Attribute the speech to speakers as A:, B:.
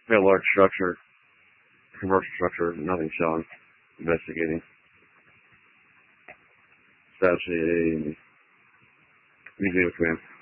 A: We had a large structure, commercial structure, nothing shown. Investigating. Establishing a museum command.